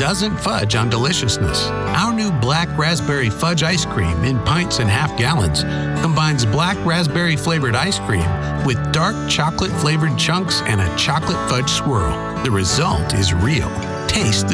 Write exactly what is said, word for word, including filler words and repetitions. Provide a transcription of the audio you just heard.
doesn't fudge on deliciousness. Our new Black Raspberry Fudge Ice Cream in pints and half gallons combines black raspberry flavored ice cream with dark chocolate flavored chunks and a chocolate fudge swirl. The result is real. Taste the